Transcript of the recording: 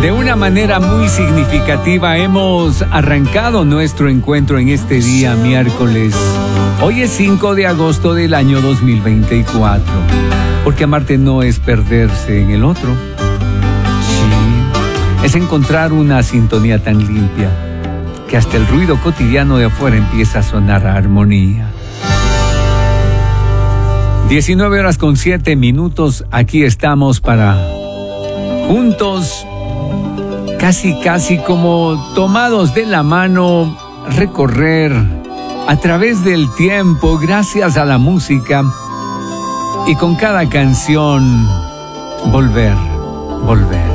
De una manera muy significativa hemos arrancado nuestro encuentro en este día miércoles. Hoy es 5 de agosto del año 2024. Porque amarte no es perderse en el otro. Sí, es encontrar una sintonía tan limpia que hasta el ruido cotidiano de afuera empieza a sonar a armonía. 19:07. Aquí estamos para juntos, casi como tomados de la mano, recorrer a través del tiempo gracias a la música y con cada canción volver.